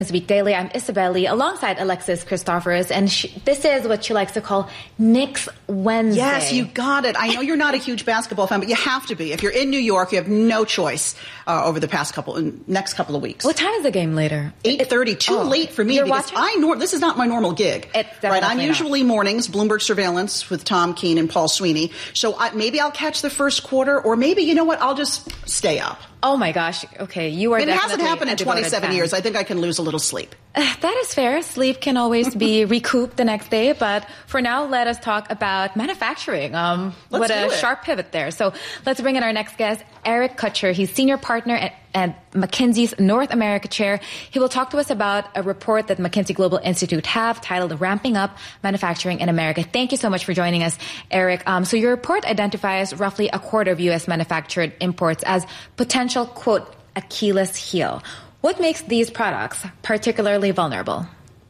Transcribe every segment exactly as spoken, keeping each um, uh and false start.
This Week Daily. I'm Isabel Lee alongside Alexis Christophorous, and she, this is what she likes to call Knicks Wednesday. Yes, you got it. I know you're not a huge basketball fan, but you have to be. If you're in New York, you have no choice uh, over the past couple, next couple of weeks. What time is the game later? eight thirty. Too oh, late for me you're because watching? I nor- this is not my normal gig. It's right. I'm not. usually mornings, Bloomberg Surveillance with Tom Keene and Paul Sweeney. So I, maybe I'll catch the first quarter, or maybe, you know what, I'll just stay up. Oh my gosh. Okay, you are I mean, definitely it hasn't happened in twenty-seven fan. years. I think I can lose a little sleep. Uh, that is fair. Sleep can always be recouped the next day. But for now, let us talk about manufacturing. Um, let's what a do it. sharp pivot there. So let's bring in our next guest, Eric Kutcher. He's senior partner at, at McKinsey's North America chair. He will talk to us about a report that McKinsey Global Institute have titled Ramping Up Manufacturing in America. Thank you so much for joining us, Eric. Um, so your report identifies roughly a quarter of U S manufactured imports as potential, quote, Achilles heel. What makes these products particularly vulnerable?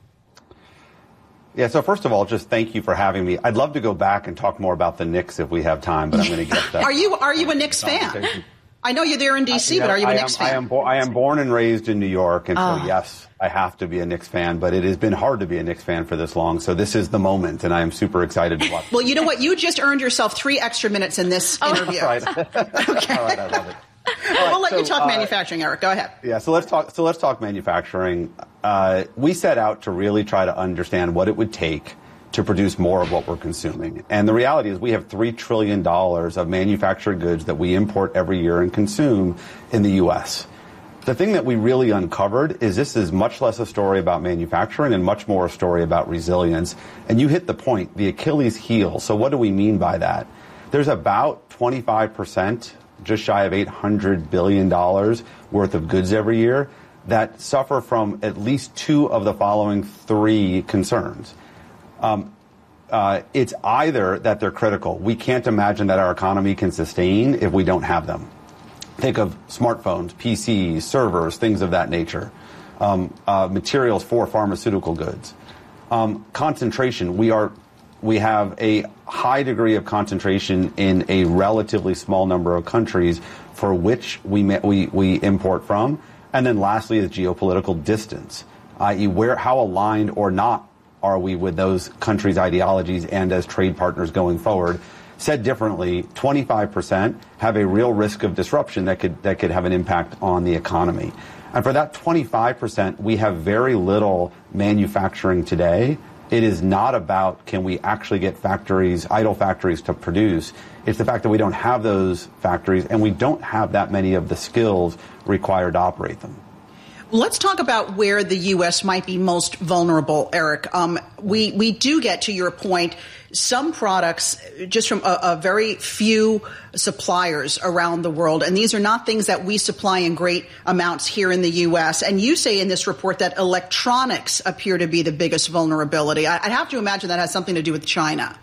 Yeah, so first of all, just thank you for having me. I'd love to go back and talk more about the Knicks if we have time, but I'm going to get that. Are you are you a Knicks fan? I know you're there in D C, I, but are you a I Knicks am, fan? I am, bo- I am born and raised in New York, and oh. so yes, I have to be a Knicks fan, but it has been hard to be a Knicks fan for this long, so this is the moment, and I am super excited to watch. Well, you know what? You just earned yourself three extra minutes in this oh. interview. Right. Okay. All right, I love it. Right, we'll let so, you talk uh, manufacturing, Eric. Go ahead. Yeah, so let's talk. So let's talk manufacturing. Uh, we set out to really try to understand what it would take to produce more of what we're consuming, and the reality is we have three trillion dollars of manufactured goods that we import every year and consume in the U S. The thing that we really uncovered is this is much less a story about manufacturing and much more a story about resilience. And you hit the point, the Achilles heel. So what do we mean by that? There's about twenty-five percent. Just shy of eight hundred billion dollars worth of goods every year that suffer from at least two of the following three concerns. Um, uh, it's either that they're critical. We can't imagine that our economy can sustain if we don't have them. Think of smartphones, P Cs, servers, things of that nature. Um, uh, materials for pharmaceutical goods. Um, concentration. We are We have a high degree of concentration in a relatively small number of countries for which we we, we import from. And then lastly is geopolitical distance, that is where how aligned or not are we with those countries' ideologies and as trade partners going forward. Said differently, twenty-five percent have a real risk of disruption that could that could have an impact on the economy. And for that twenty-five percent, we have very little manufacturing today. It is not about can we actually get factories, idle factories to produce. It's the fact that we don't have those factories and we don't have that many of the skills required to operate them. Let's talk about where the U S might be most vulnerable, Eric. Um, we, we do get, to your point, some products just from a, a very few suppliers around the world. And these are not things that we supply in great amounts here in the U S. And you say in this report that electronics appear to be the biggest vulnerability. I, I'd have to imagine that has something to do with China.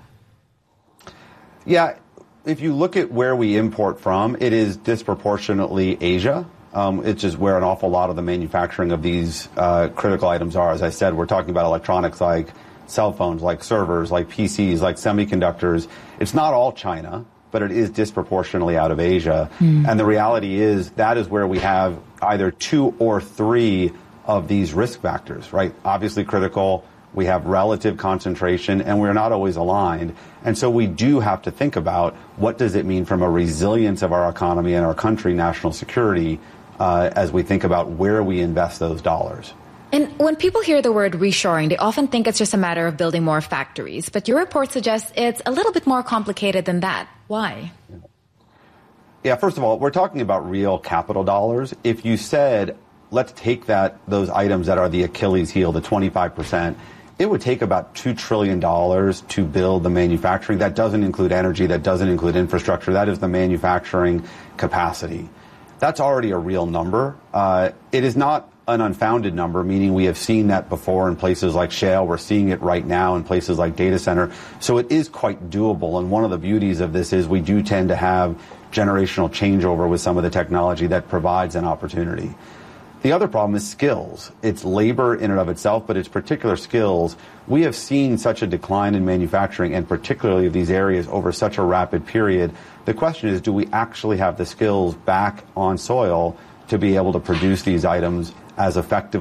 Yeah. If you look at where we import from, it is disproportionately Asia. Um, it's just where an awful lot of the manufacturing of these uh, critical items are. As I said, we're talking about electronics like cell phones, like servers, like P Cs, like semiconductors. It's not all China, but it is disproportionately out of Asia. Mm. And the reality is that is where we have either two or three of these risk factors, right? Obviously critical. We have relative concentration, and we're not always aligned. And so we do have to think about what does it mean from a resilience of our economy and our country, national security, uh, as we think about where we invest those dollars. And when people hear the word reshoring, they often think it's just a matter of building more factories. But your report suggests it's a little bit more complicated than that. Why? Yeah, first of all, we're talking about real capital dollars. If you said, let's take that those items that are the Achilles heel, the twenty-five percent, it would take about two trillion dollars to build the manufacturing. That doesn't include energy. That doesn't include infrastructure. That is the manufacturing capacity. That's already a real number. Uh, it is not an unfounded number, meaning we have seen that before in places like shale. We're seeing it right now in places like data center. So it is quite doable. And one of the beauties of this is we do tend to have generational changeover with some of the technology that provides an opportunity. The other problem is skills. It's labor in and of itself, but it's particular skills. We have seen such a decline in manufacturing, and particularly of these areas, over such a rapid period. The question is, do we actually have the skills back on soil to be able to produce these items as effectively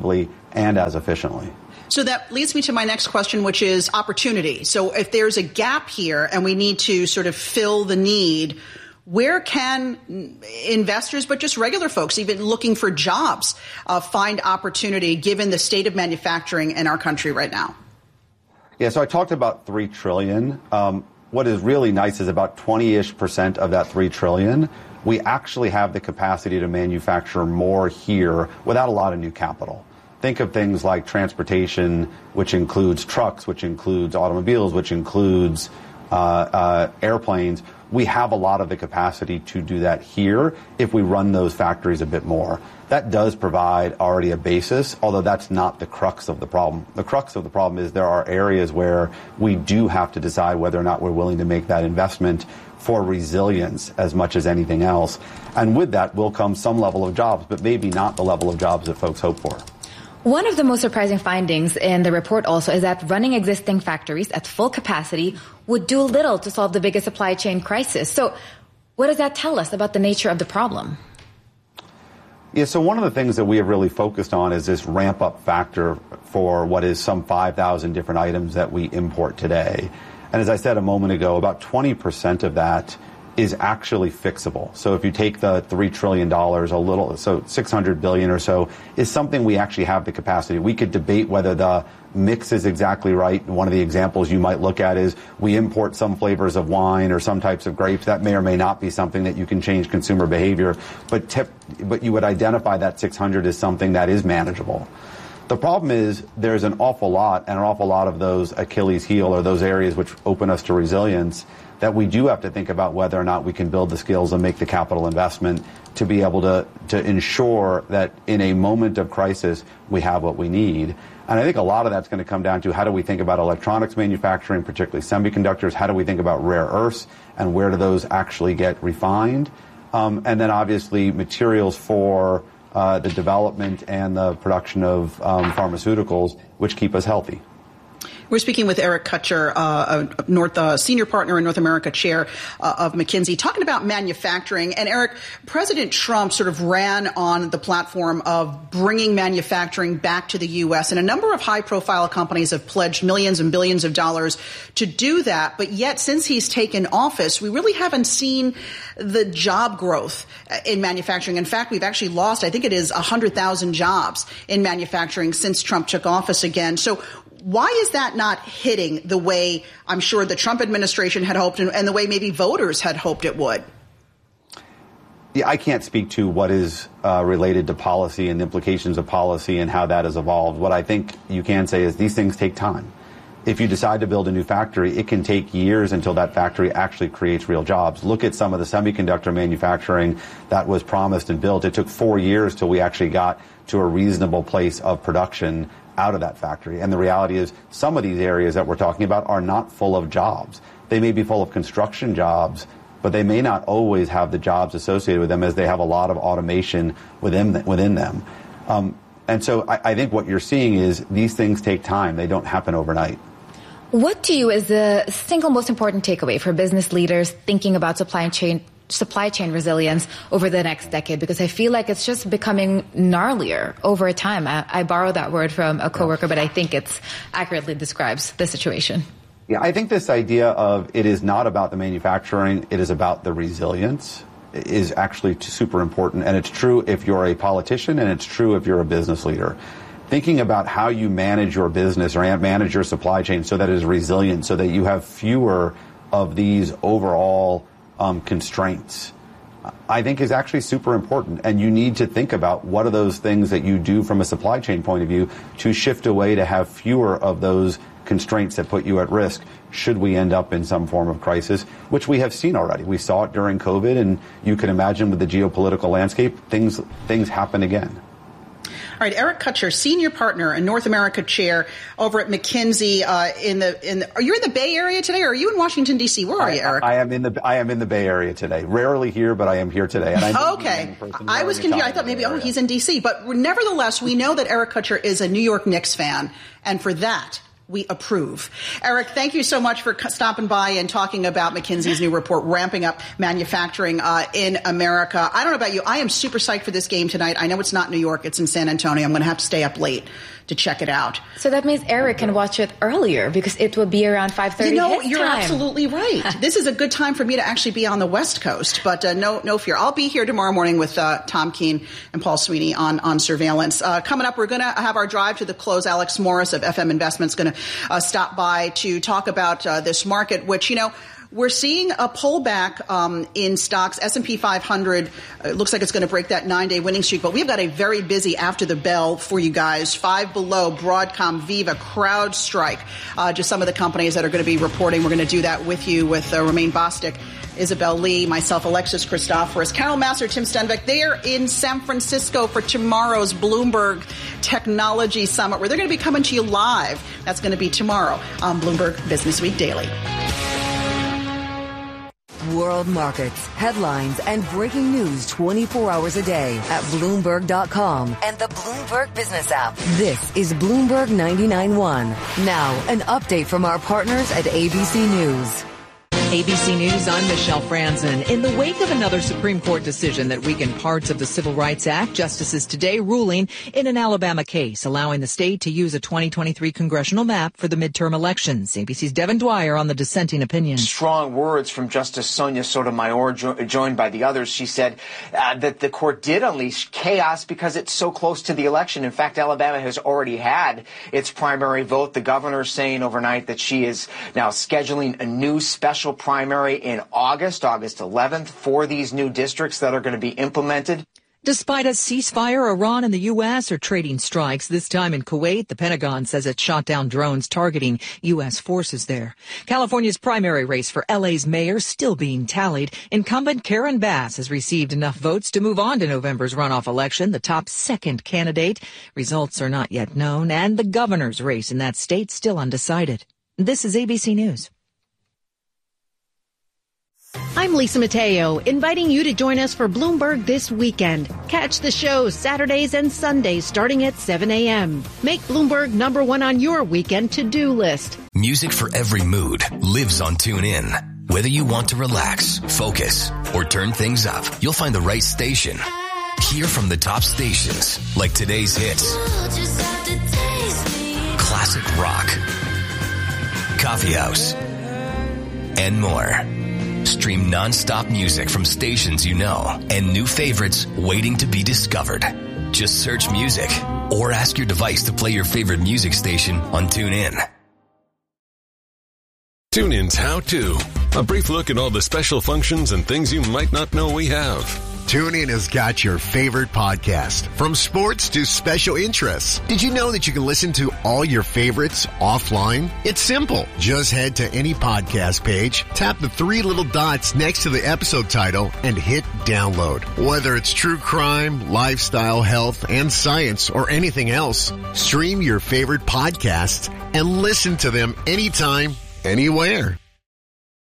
and as efficiently. So that leads me to my next question, which is opportunity. So if there's a gap here and we need to sort of fill the need, where can investors, but just regular folks, even looking for jobs, uh, find opportunity given the state of manufacturing in our country right now? Yeah, so I talked about three trillion dollars. Um, what is really nice is about twenty-ish percent of that three trillion dollars, we actually have the capacity to manufacture more here without a lot of new capital. Think of things like transportation, which includes trucks, which includes automobiles, which includes uh, uh, airplanes. We have a lot of the capacity to do that here if we run those factories a bit more. That does provide already a basis, although that's not the crux of the problem. The crux of the problem is there are areas where we do have to decide whether or not we're willing to make that investment for resilience as much as anything else. And with that will come some level of jobs, but maybe not the level of jobs that folks hope for. One of the most surprising findings in the report also is that running existing factories at full capacity would do little to solve the biggest supply chain crisis. So what does that tell us about the nature of the problem? Yeah, so one of the things that we have really focused on is this ramp-up factor for what is some five thousand different items that we import today. And as I said a moment ago, about twenty percent of that is actually fixable. So if you take the three trillion dollars, a little, so six hundred billion dollars or so is something we actually have the capacity. We could debate whether the mix is exactly right. One of the examples you might look at is we import some flavors of wine or some types of grapes. That may or may not be something that you can change consumer behavior, but tip, but you would identify that six hundred as something that is manageable. The problem is there's an awful lot, and an awful lot of those Achilles heel or those areas which open us to resilience that we do have to think about whether or not we can build the skills and make the capital investment to be able to, to ensure that in a moment of crisis, we have what we need. And I think a lot of that's going to come down to how do we think about electronics manufacturing, particularly semiconductors, how do we think about rare earths, and where do those actually get refined? Um, and then obviously materials for uh, the development and the production of um, pharmaceuticals, which keep us healthy. We're speaking with Eric Kutcher, uh, a North uh, senior partner and North America chair uh, of McKinsey, talking about manufacturing. And Eric, President Trump sort of ran on the platform of bringing manufacturing back to the U S. And a number of high-profile companies have pledged millions and billions of dollars to do that. But yet, since he's taken office, we really haven't seen the job growth in manufacturing. In fact, we've actually lost, I think it is one hundred thousand jobs in manufacturing since Trump took office again. So why is that not hitting the way I'm sure the Trump administration had hoped and, and the way maybe voters had hoped it would? Yeah, I can't speak to what is uh, related to policy and the implications of policy and how that has evolved. What I think you can say is these things take time. If you decide to build a new factory, it can take years until that factory actually creates real jobs. Look at some of the semiconductor manufacturing that was promised and built. It took four years till we actually got to a reasonable place of production out of that factory. And the reality is some of these areas that we're talking about are not full of jobs. They may be full of construction jobs, but they may not always have the jobs associated with them as they have a lot of automation within, within them. Um, and so I, I think what you're seeing is these things take time. They don't happen overnight. What to you is the single most important takeaway for business leaders thinking about supply chain supply chain resilience over the next decade? Because I feel like it's just becoming gnarlier over time. I, I borrowed that word from a coworker, but I think it accurately describes the situation. Yeah, I think this idea of it is not about the manufacturing, it is about the resilience is actually super important. And it's true if you're a politician, and it's true if you're a business leader. Thinking about how you manage your business or manage your supply chain so that it is resilient, so that you have fewer of these overall um, constraints, I think is actually super important. And you need to think about what are those things that you do from a supply chain point of view to shift away to have fewer of those constraints that put you at risk should we end up in some form of crisis, which we have seen already. We saw it during COVID, and you can imagine with the geopolitical landscape, things things happen again. All right, Eric Kutcher, senior partner and North America chair over at McKinsey. Uh, in the in the, are you in the Bay Area today, or are you in Washington D C? Where are I, you, Eric? I, I am in the I am in the Bay Area today. Rarely here, but I am here today. And I okay, I was confused. I thought maybe oh he's in D C, but nevertheless, we know that Eric Kutcher is a New York Knicks fan, and for that we approve. Eric, thank you so much for stopping by and talking about McKinsey's new report, ramping up manufacturing uh, in America. I don't know about you. I am super psyched for this game tonight. I know it's not New York. It's in San Antonio. I'm going to have to stay up late to check it out. So that means Eric can watch it earlier because it will be around five thirty. You know, his you're time. absolutely right. This is a good time for me to actually be on the West Coast, but uh, no, no fear. I'll be here tomorrow morning with uh, Tom Keene and Paul Sweeney on on surveillance. Uh, coming up, we're going to have our drive to the close. Alex Morris of F M Investments going to uh, stop by to talk about uh, this market, which, you know, we're seeing a pullback um, in stocks. S and P five hundred uh, looks like it's going to break that nine-day winning streak, but we've got a very busy after the bell for you guys. Five Below, Broadcom, Viva, CrowdStrike, uh, just some of the companies that are going to be reporting. We're going to do that with you with uh, Romaine Bostick, Isabel Lee, myself, Alexis Christoforous, Carol Massar, Tim Stenbeck. They are in San Francisco for tomorrow's Bloomberg Technology Summit, where they're going to be coming to you live. That's going to be tomorrow on Bloomberg Business Week Daily. World markets, headlines, and breaking news twenty-four hours a day at Bloomberg dot com and the Bloomberg Business app. This is Bloomberg ninety-nine point one. Now, an update from our partners at A B C News. A B C News, I'm Michelle Franzen. In the wake of another Supreme Court decision that weakened parts of the Civil Rights Act, justices today ruling in an Alabama case, allowing the state to use a twenty twenty-three congressional map for the midterm elections. A B C's Devin Dwyer on the dissenting opinion. Strong words from Justice Sonia Sotomayor, jo- joined by the others. She said uh, that the court did unleash chaos because it's so close to the election. In fact, Alabama has already had its primary vote. The governor saying overnight that she is now scheduling a new special primary in August, August eleventh, for these new districts that are going to be implemented. Despite a ceasefire, Iran and the U S are trading strikes. This time in Kuwait, the Pentagon says it shot down drones targeting U S forces there. California's primary race for L A's mayor still being tallied. Incumbent Karen Bass has received enough votes to move on to November's runoff election, the top second candidate. Results are not yet known, and the governor's race in that state still undecided. This is A B C News. I'm Lisa Mateo, inviting you to join us for Bloomberg This Weekend. Catch the show Saturdays and Sundays starting at seven a.m. Make Bloomberg number one on your weekend to-do list. Music for every mood lives on TuneIn. Whether you want to relax, focus, or turn things up, you'll find the right station. Hear from the top stations, like today's hits, classic rock, coffee house, and more. Stream non-stop music from stations you know and new favorites waiting to be discovered. Just search music or ask your device to play your favorite music station on TuneIn. TuneIn's How To. A brief look at all the special functions and things you might not know we have. TuneIn has got your favorite podcast, from sports to special interests. Did you know that you can listen to all your favorites offline? It's simple. Just head to any podcast page, tap the three little dots next to the episode title, and hit download. Whether it's true crime, lifestyle, health, and science, or anything else, stream your favorite podcasts and listen to them anytime, anywhere.